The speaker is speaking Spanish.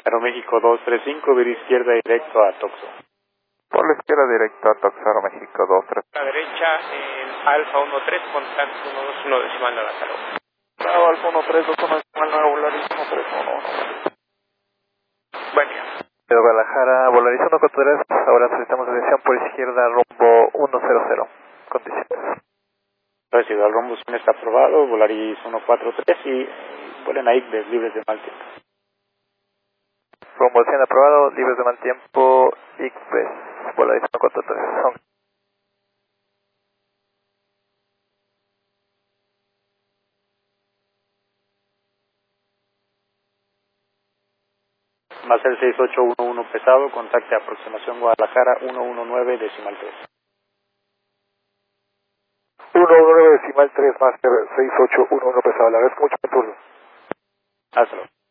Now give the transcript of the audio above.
Aeroméxico 235, vía izquierda directo a Toxo. Por la izquierda directo a Toxo, Aeroméxico 23. A la derecha en Alfa 13, contacto 121 decimal 9 hasta luego. Bravo, Alfa 1321 decimal 9, Volaris 1311. Buen día. De Guadalajara, Volaris 143, ahora solicitamos atención por izquierda, rumbo 100. Condiciones. Recibido, el rumbo está aprobado, Volaris 143 y vuelen a ICDES libres de mal tiempo. Rumbo 100 aprobado, libres de mal tiempo, ICPES, Volaris 143. Va a ser 6811 pesado, contacte aproximación Guadalajara 119 decimal 3. 119 decimal 3, Master 6811 pesado, le agradezco mucho por turno. Hasta luego.